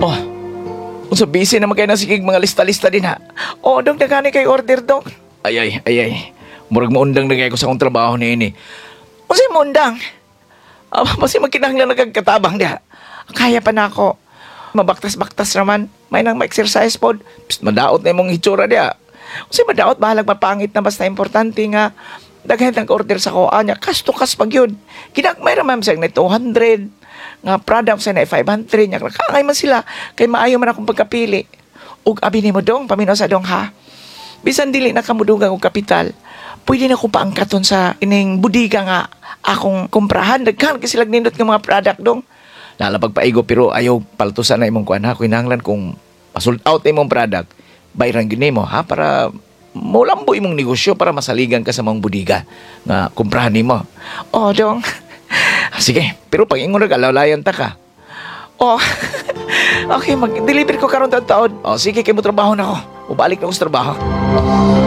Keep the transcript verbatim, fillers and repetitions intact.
Oh, kung sa busy naman kayo na sige mga lista-lista din ha. Oh, dong nagani kay order dong. Ay ay ay ay. Murag maundang na kayo sa akong trabaho ni ini. Kasi maundang. Ah, kasi magkinahanglan nagkakatabang diha. Kaya pa na ako. Mabaktas-baktas naman. May nang ma-exercise pod. Psst, madaot na imong hitsura diha. Kasi madaot bahalag mapangit na basta importante nga daghan ang order sa ko anya kas to kas pag yun. Kinakmay ra man sa na two hundred nga product sa na five hundred nya nakangay man sila kay maayo man akong pagkapili. Ug abi nimo dong paminaw sa dong ha. Bisan dili na kamudugang og kapital, pwede na ko paangkaton sa ining budiga nga akong kumprahan daghan kasi sila nindot nga mga product dong. Lala pagpaigo pero ayaw paltusan na imong kuan ha. Kinahanglan kung pa-sold out na imong product, bayran gyud nimo ha para mulambo imong negosyo para masaligan ka sa mga budiga nga kumprahan nimo. Oh, dong. Sige, pero pag ingon ra lawlayan ta ka. Oh. Okay, mag-deliver ko karon taon. Oh, sige kay mo trabaho na ako. Ubalik na ko sa trabaho.